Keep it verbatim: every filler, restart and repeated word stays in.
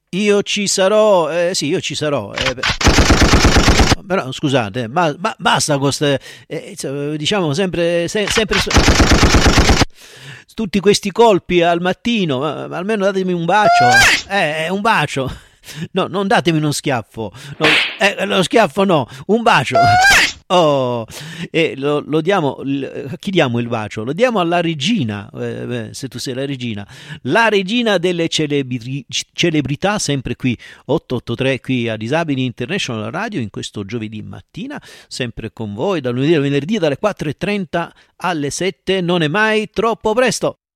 Io ci sarò, eh, sì, io ci sarò. eh, beh. Però scusate, ma, ma- basta con queste, eh, insomma, diciamo sempre, se- sempre su- tutti questi colpi al mattino, ma- ma almeno datemi un bacio, eh, eh, un bacio. No, non datemi uno schiaffo, no, eh, lo schiaffo no, un bacio. Oh, e lo, lo diamo, a chi diamo il bacio? Lo diamo alla regina, eh, se tu sei la regina, la regina delle celebri- celebrità, sempre qui otto otto tre qui a Disabili International Radio in questo giovedì mattina, sempre con voi dal lunedì al venerdì dalle quattro e trenta alle sette, non è mai troppo presto.